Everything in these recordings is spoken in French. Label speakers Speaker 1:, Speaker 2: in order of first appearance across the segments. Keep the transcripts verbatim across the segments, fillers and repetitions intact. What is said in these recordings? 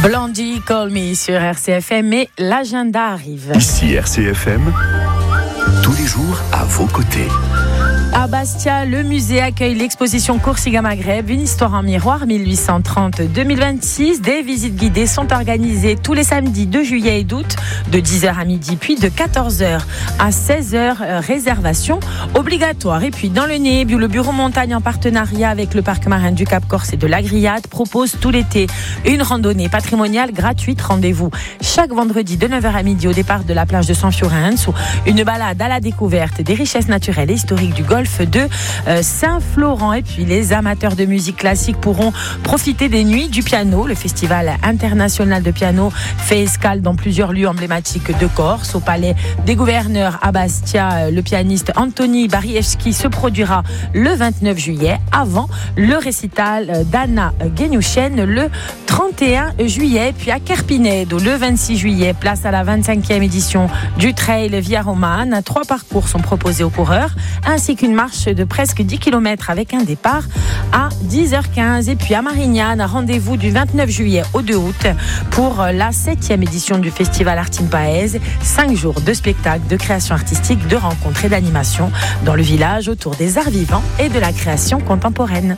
Speaker 1: Blondie, Call Me sur R C F M et l'agenda arrive.
Speaker 2: Ici R C F M, tous les jours à vos côtés.
Speaker 1: À Bastia, le musée accueille l'exposition Coursiga Maghreb, une histoire en miroir mille huit cent trente à deux mille vingt-six. Des visites guidées sont organisées tous les samedis de juillet et d'août, de dix heures à midi, puis de quatorze heures à seize heures. Réservation obligatoire. Et puis dans le Nébu, le bureau montagne en partenariat avec le parc marin du Cap Corse et de l'Agriade propose tout l'été une randonnée patrimoniale gratuite. Rendez-vous chaque vendredi de neuf heures à midi au départ de la plage de San Fiorenzo. Une balade à la découverte des richesses naturelles et historiques du golfe de euh, Saint-Florent. Et puis les amateurs de musique classique pourront profiter des nuits du piano. Le festival international de piano fait escale dans plusieurs lieux emblématiques de Corse. Au palais des gouverneurs à Bastia, le pianiste Anthony Barievski se produira le vingt-neuf juillet avant le récital d'Anna Gueniouchen le trente et un juillet. Puis à Carpinedo le vingt-six juillet, place à la vingt-cinquième édition du Trail Via Romana. Trois parcours sont proposés aux coureurs ainsi qu'une marche de presque dix kilomètres avec un départ à dix heures quinze. Et puis à Marignane, rendez-vous du vingt-neuf juillet au deux août pour la septième édition du festival Artin Paese. Cinq jours de spectacles, de création artistique, de rencontres et d'animation dans le village autour des arts vivants et de la création contemporaine.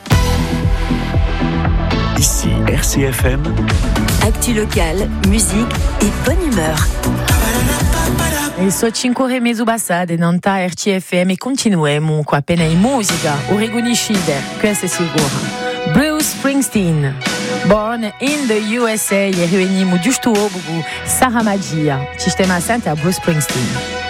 Speaker 2: Ici R C F M.
Speaker 3: Actu locale, musique et bonne humeur.
Speaker 1: E so cinque mesi passate Nanta R C F M e continuiamo qua appena in musica. Oregoniscide, questo è sicuro. Bruce Springsteen, born in the U S A, e riuniamo giusto Obugu, Sarah Magia. Ci stiamo assenti a Bruce Springsteen.